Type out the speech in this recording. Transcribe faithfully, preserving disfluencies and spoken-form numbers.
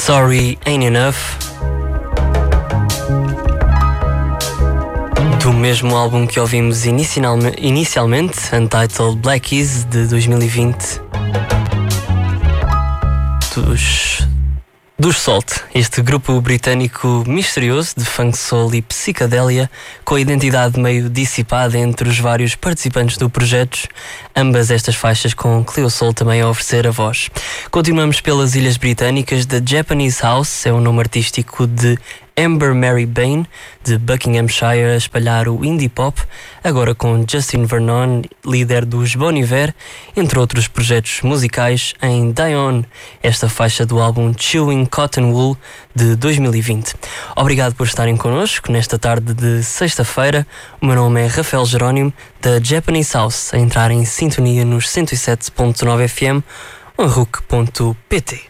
Sorry Ain't Enough, do mesmo álbum que ouvimos inicialme- inicialmente, Untitled Black Keys, de dois mil e vinte, dos, dos Salt, este grupo britânico misterioso de funk soul e psicadélia, com a identidade meio dissipada entre os vários participantes do projeto, ambas estas faixas com Cleo Sol também a oferecer a voz. Continuamos pelas Ilhas Britânicas. The Japanese House é o nome artístico de Amber Mary Bain, de Buckinghamshire, a espalhar o indie pop, agora com Justin Vernon, líder dos Bon Iver, entre outros projetos musicais, em Dion, esta faixa do álbum Chewing Cotton Wool, de dois mil e vinte. Obrigado por estarem connosco nesta tarde de sexta-feira. O meu nome é Rafael Jerónimo, da Japanese House, a entrar em sintonia nos cento e sete ponto nove F M, onrook ponto pt.